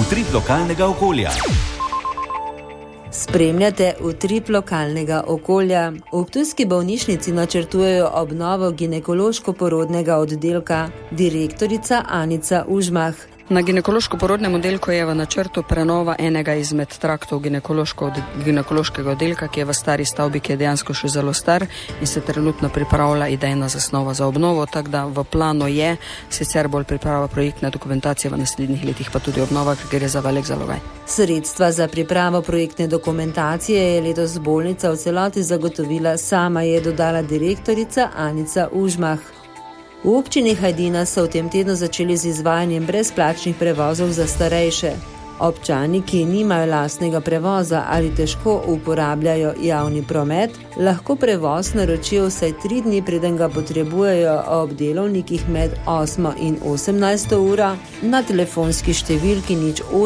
Utrip lokalnega okolja. Spremljate utrip lokalnega okolja. V ptujski bolnišnici načrtujejo obnovo ginekološko-porodnega oddelka. Direktorica Anica Užmah. Na ginekološko-porodnem oddelku je v načrtu prenova enega izmed traktov ginekološkega oddelka, ki je v stari stavbi, ki je dejansko še zelo star in se trenutno pripravlja idejna zasnova za obnovo, tako da v planu je sicer bolj priprava projektne dokumentacije v naslednjih letih, pa tudi obnova, ker gre za velik zalogaj. Sredstva za pripravo projektne dokumentacije je letos bolnica v celoti zagotovila sama, je dodala direktorica Anica Užmah. V občini Hajdina so v tem tednu začeli z izvajanjem brezplačnih prevozov za starejše. Občani, ki nimajo lastnega prevoza ali težko uporabljajo javni promet, lahko prevoz naročijo vsaj 3 dni, preden ga potrebujejo ob delovnikih med 8 in 18 ura na telefonski številki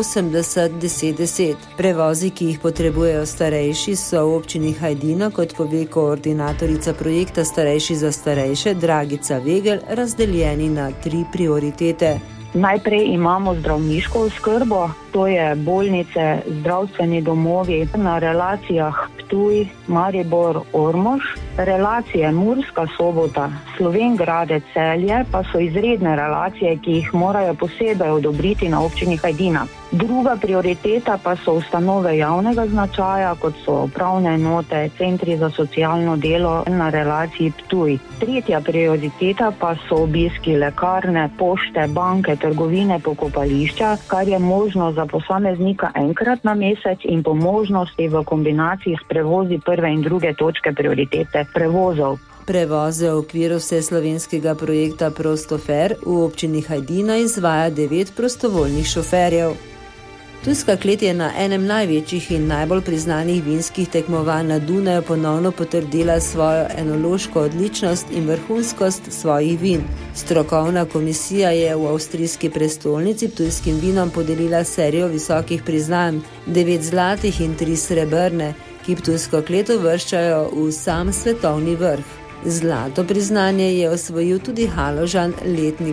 080 10 10. Prevozi, ki jih potrebujejo starejši, so v občini Hajdina, kot pove koordinatorica projekta Starejši za starejše Dragica Vegel, razdeljeni na 3 prioritete. Najprej imamo zdravniško oskrbo, to je bolnice, zdravstveni domovi na relacijah Ptuj, Maribor, Ormož. Relacije Murska Sobota, Slovenj Gradec, Celje pa so izredne relacije, ki jih morajo posebej odobriti na občini Hajdina. Druga prioriteta pa so ustanove javnega značaja, kot so upravne enote, centri za socialno delo na relaciji Ptuj. Tretja prioriteta pa so obiski lekarne, pošte, banke, trgovine, pokopališča, kar je možno za posameznika enkrat na mesec in po možnosti v kombinaciji s prevozi prve in druge točke prioritete prevozov. Prevoze v okviru vseslovenskega projekta Prostofer v občini Hajdina izvaja 9 prostovoljnih šoferjev. Ptujska klet je na enem največjih in najbolj priznanih vinskih tekmovanj na Dunaju ponovno potrdila svojo enološko odličnost in vrhunskost svojih vin. Strokovna komisija je v avstrijski prestolnici ptujskim vinom podelila serijo visokih priznanj, 9 zlatih in 3 srebrne, ki Ptujsko klet uvrščajo v sam svetovni vrh. Zlato priznanje je osvojil tudi Haložan letnik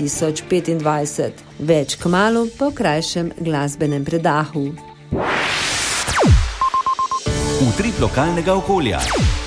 2025. Več kmalu po krajšem glasbenem predahu. Utrip lokalnega okolja.